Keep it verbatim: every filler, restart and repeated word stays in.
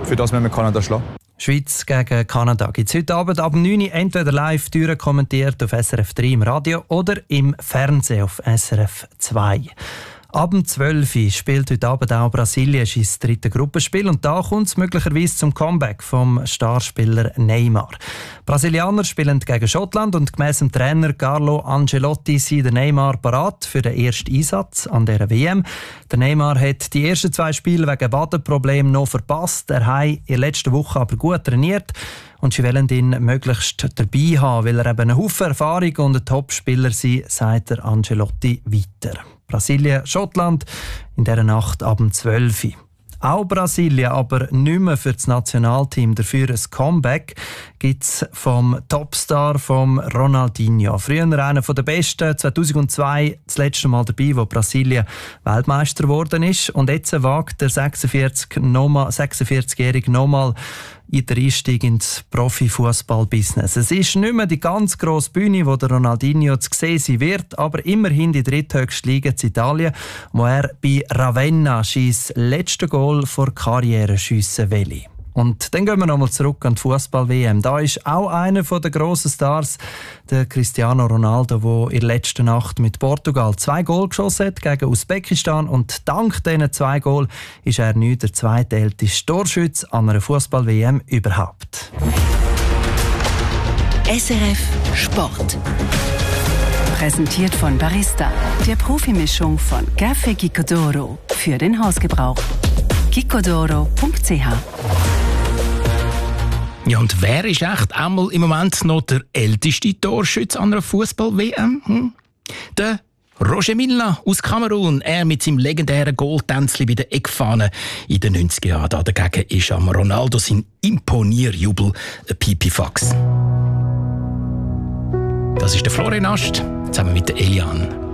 für das müssen wir Kanada schlagen. Schweiz gegen Kanada gibt es heute Abend ab neun Uhr entweder live kommentiert auf S R F drei im Radio oder im Fernsehen auf S R F zwei. Ab zwölf Uhr spielt heute Abend auch Brasilien sein drittes Gruppenspiel und da kommt es möglicherweise zum Comeback vom Starspieler Neymar. Brasilianer spielen gegen Schottland und gemäss dem Trainer Carlo Ancelotti sei der Neymar parat für den ersten Einsatz an dieser W M. Der Neymar hat die ersten zwei Spiele wegen Wadenproblemen noch verpasst. Er hat in der letzten Woche aber gut trainiert und sie wollen ihn möglichst dabei haben, weil er eben einen Haufen Erfahrung und ein Topspieler sei, sagt der Ancelotti weiter. Brasilien, Schottland in dieser Nacht ab zwölf Uhr. Auch Brasilien, aber nicht mehr für das Nationalteam. Dafür ein Comeback gibt es vom Topstar vom Ronaldinho. Früher einer der Besten, zweitausendzwei das letzte Mal dabei, wo Brasilien Weltmeister geworden ist. Und jetzt wagt der sechsundvierzigjährige nochmal in den Einstieg ins Profifußball-Business. Es ist nicht mehr die ganz grosse Bühne, wo der Ronaldinho zu sehen sein wird, aber immerhin die dritthöchste Liga in Italien, wo er bei Ravenna sein letztes Goal vor Karriere schiessen will. Und dann gehen wir nochmal zurück an die Fußball-W M. Da ist auch einer der grossen Stars, der Cristiano Ronaldo, der in der letzten Nacht mit Portugal zwei Goal geschossen hat gegen Usbekistan. Und dank diesen zwei Goal ist er nicht der zweitälteste Torschütze an einer Fußball-W M überhaupt. S R F Sport. Präsentiert von Barista, der Profimischung von Café Gicodoro für den Hausgebrauch. gicodoro punkt c h. Ja, und wer ist echt einmal im Moment noch der älteste Torschütze an einer Fußball-W M? Hm? Der Roger Milla aus Kamerun. Er mit seinem legendären Goaltänzchen bei der Eckfahne in den neunziger Jahren. Dagegen ist am Ronaldo sein Imponierjubel ein Pipifax. Das ist der Florian Ast, zusammen mit der Eliane.